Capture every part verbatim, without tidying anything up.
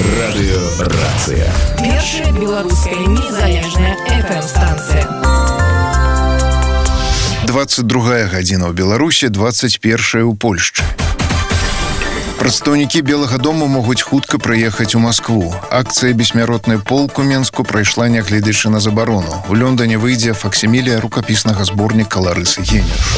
Радыёрацыя. Першая беларуская незалежная эф эм-станцыя. двадцать другая гадзіна ў Беларусі, двадцать першая ў Польшчы. Прадстаўнікі Белага дома могуць хутка прыехаць у Маскву. Акцыя «Бессмяротны полк» у Менску прайшла, нягледзячы на забарону. У Лондоне выйдзе факсімілія рукапіснага зборніка Ларысы Геніш.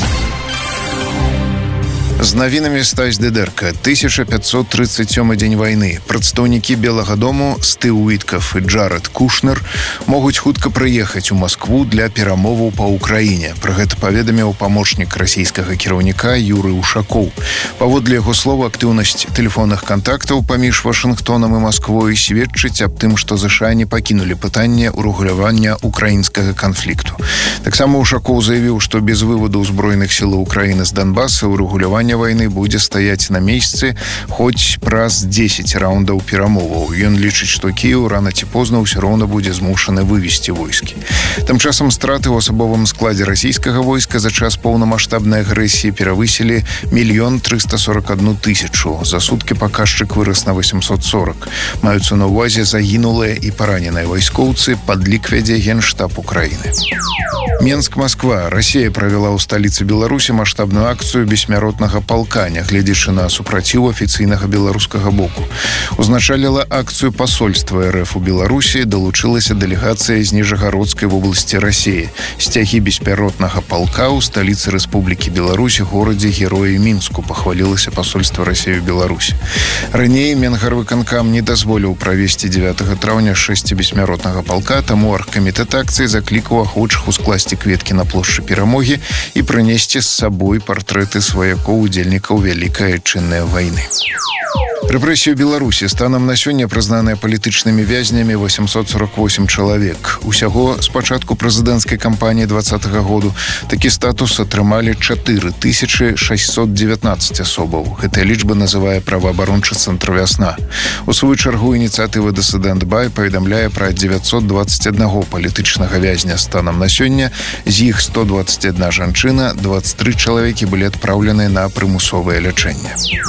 З навінамі Стась Дедерка. тысяча пятьсот тридцать сёмы дзень вайны. Прадстаўнікі Белага дому Стыў Уіткаф і Джаред Кушнер могуць хутка прыехаць у Маскву для перамоваў па ўкраіне. Пра гэта паведаміў памочнік расійскага кіраўніка Юрый Ушакоў. Паводле яго слова, актыўнасць тэлефонных кантактаў паміж Вашынгтонам і Масквой сведчыць аб тым, што ЗША не пакінулі пытанне урэгулявання украінскага канфлікту. Таксама Ушакоў заявіў, што без вываду ўзброеных сілаў Украіны з Донбаса урэгулявання войны будзе стаяць на месцы хоць праз дзесяць раундаў перамоваў. Ён лічыць, што Кіеў рана ці позна ўсё роўна будзе змушаны вывесці войскі. Тым часам страты ў асабовым складзе расійскага войска за час поўнамаштабнай агрэсіі перавысілі мільён трыста сорок адну тысячу. За суткі паказчык вырас на восемьсот сорок. Маюцца на ўвазе загінулыя і параненыя вайскоўцы, падлік вядзе Генштаб Украіны. Менск-Масква. Расія правяла ў сталіцы Беларусі маштабную акцыю бессмяротнага полка, нягледзячы на супраціў афіцыйнага беларускага боку. Узначаліла акцыю пасольства РФ у Беларусі, далучылася дэлегацыя з Ніжагародскай вобласці Расіі. Сцягі бессмяротнага полка ў сталіцы Рэспублікі Беларусь, горадзе Героі Мінску, пахвалілася пасольства Расіі ў Беларусі. Раней Менгарвыканкам не дазволіў правесці дзевятага траўня шэсці бессмяротнага полка, таму аргкамітэт акцыі заклікаў ахвочых ускласці кветкі на плошчы Перамогі і прынесці з сабой партрэты сваякоў удзельнікаў Вялікай Айчыннай вайны. Рэпрэсіі ў Беларусі станам на сёння прызнаныя палітычнымі вязнямі восемьсот сорок восемь чалавек. Усяго з пачатку прэзідэнцкай кампаніі двадцатага году такі статус атрымалі чатыры тысячы шэсьсот дзевятнаццаць асобаў. Гэтая лічба называе праваабарончы цэнтр «Вясна». У сваю чаргу ініцыятыва «Дысідэнт Бай» паведамляе пра дзевяцьсот дваццаць аднаго палітычнага вязня станам на сёння. З іх сто дваццаць адна жанчына, двадцать три чалавекі былі адпраўлены на прымусовае лячэнне.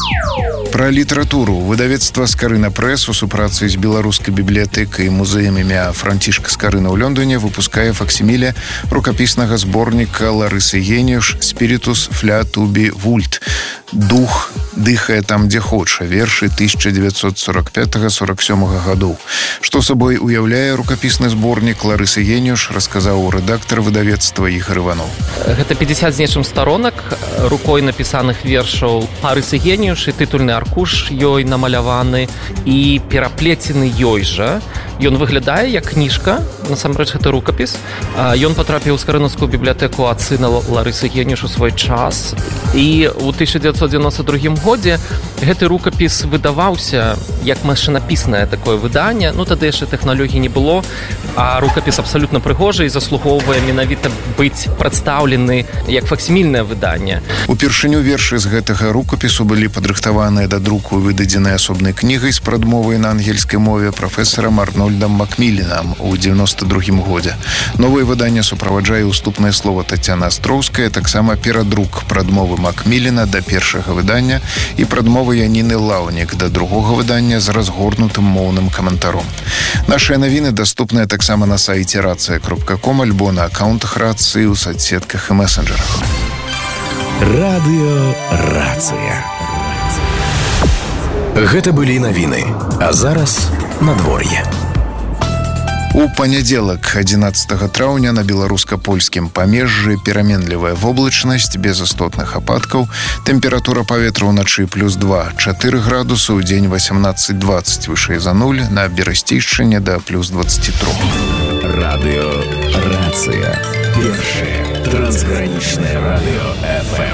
Пра літаратуру. Выдавецтва «Скарына Прэс» у супрацы з беларускай бібліятэкай і музеем імя Францішка Скарына ў Лондоне выпускае факсіміле рукапіснага зборніка Ларысы Геніш «Спірітус фля тубі вульт». Дух дыхае там, дзе хоча. Вершы тысяча девятьсот сорок пятого сорок сёмага гадоў. Што сабой уяўляе рукапісны зборнік Ларысы Геніш, расказаў рэдактар выдавецтва Ігар Іванов. Гэта пятьдесят з нечым старонак рукой напісаных вершаў Ларысы Геніш, і тытульны аркуш ёй намаляваны і пераплецены ёй жа. Ён выглядае як кніжка, насамрэч гэта рукапіс. Ён патрапіў у скарынаўскую бібліятэку ад сына Ларысы Геніш у свой час. І ў тысяча девятьсот девяносто другім годзе гэты рукапіс выдаваўся як машынапіснае такое выданне. Ну, тады яшчэ тэхналогій не было, а рукапіс абсалютна прыгожы і заслугоўвае менавіта быць прадстаўлены як факсімільнае выданне. Упершыню вершы з гэтага рукапісу былі падрыхтаваныя да друку і выдадзеныя асобнай кнігай з прадмовай на ангельскай мове прафесарам Арнольдам Макмілленам у девяносто другім годзе. Новае выданне суправаджае уступнае слова Таццяна Астроўская, таксама перадрук прадмовы Макміллена да першага выдання і прадмовы Яніны Лаўнік да другога выдання з разгорнутым моўным каментаром. Нашыя навіны даступныя таксама на сайце рацыя кропка ком альбо на аккаунтах рацыі ў соцсетках і месенджерах. Радыёрацыя. Гэта былі навіны, а зараз надвор'е. У панядзелак адзінаццатага траўня на беларуска-польскім памежжы пераменлівая воблачнасць без істотных ападкаў. Тэмпература паветра ўначы плюс два чатыры градусы, у дзень восемнадцать двадцать вышэй за нуль, на Берасцейшчыне да плюс двадцать три. Радыёрацыя. Першае трансгранічнае радыё эф эм.